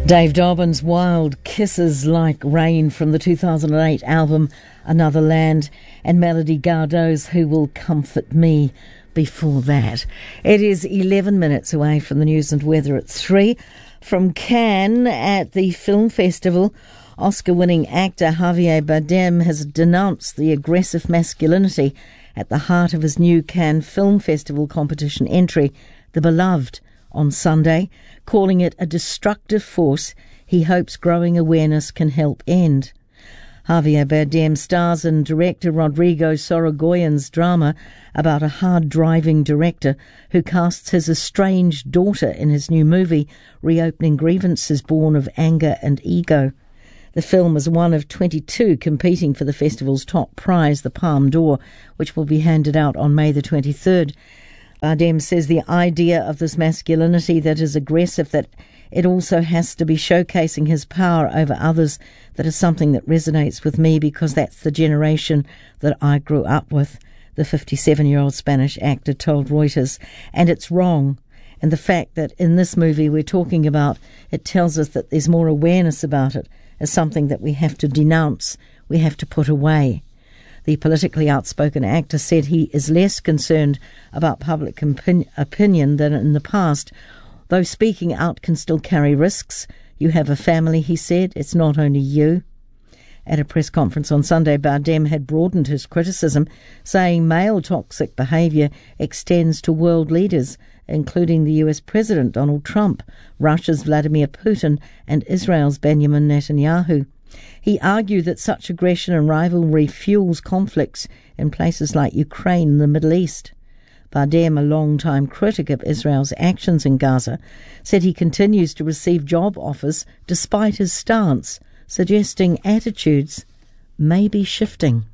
Dave Dobbyn's Wild Kisses Like Rain from the 2008 album Another Land, and Melody Gardot's Who Will Comfort Me before that. It is 11 minutes away from the news and weather at 3. From Cannes at the film festival, Oscar-winning actor Javier Bardem has denounced the aggressive masculinity at the heart of his new Cannes Film Festival competition entry, The Beloved, on Sunday, calling it a destructive force he hopes growing awareness can help end. Javier Bardem stars in director Rodrigo Sorogoyen's drama about a hard-driving director who casts his estranged daughter in his new movie, reopening grievances born of anger and ego. The film is one of 22 competing for the festival's top prize, the Palme d'Or, which will be handed out on May the 23rd. Bardem says the idea of this masculinity that is aggressive, that it also has to be showcasing his power over others, that is something that resonates with me because that's the generation that I grew up with, the 57-year-old Spanish actor told Reuters. And it's wrong. And the fact that in this movie we're talking about, it tells us that there's more awareness about it as something that we have to denounce, we have to put away. The politically outspoken actor said he is less concerned about public opinion than in the past. Though speaking out can still carry risks. You have a family, he said. It's not only you. At a press conference on Sunday, Bardem had broadened his criticism, saying male toxic behaviour extends to world leaders, including the US President Donald Trump, Russia's Vladimir Putin, and Israel's Benjamin Netanyahu. He argued that such aggression and rivalry fuels conflicts in places like Ukraine and the Middle East. Bardem, a long-time critic of Israel's actions in Gaza, said he continues to receive job offers despite his stance, suggesting attitudes may be shifting.